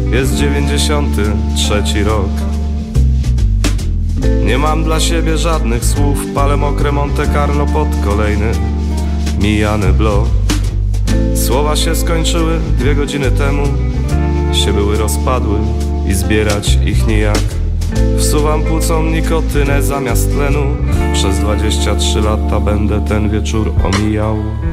Jest 93 rok. Nie mam dla siebie żadnych słów. Palę mokre Monte Carlo pod kolejny mijany blok. Słowa się skończyły 2 godziny temu. Się były rozpadły i zbierać ich nijak. Wsuwam płucom nikotynę zamiast tlenu. Przez 23 lata będę ten wieczór omijał.